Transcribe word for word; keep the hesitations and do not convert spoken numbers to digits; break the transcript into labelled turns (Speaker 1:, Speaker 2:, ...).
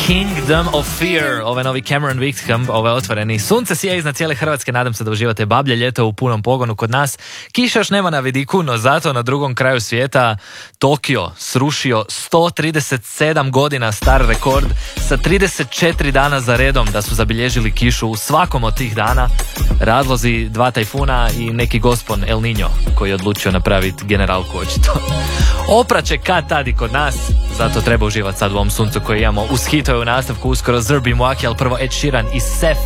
Speaker 1: Kingdom of Fear, ovaj novi Cameron Whitcomb, ovaj otvoreni. Sunce sije iznad cijele Hrvatske, nadam se da uživate bablje ljeto u punom pogonu kod nas. Kiša još nema na vidiku, no zato na drugom kraju svijeta Tokio srušio sto trideset sedam godina star rekord sa trideset četiri dana za redom da su zabilježili kišu u svakom od tih dana. Razlozi dva tajfuna i neki gospon El Niño koji je odlučio napraviti generalku očito. Opraće kad tad i kod nas, zato treba uživati sad u ovom suncu koji imamo. Uz hitove u nastavku uskoro Zrbi Mwaki, ali prvo Ed Sheeran i Sef.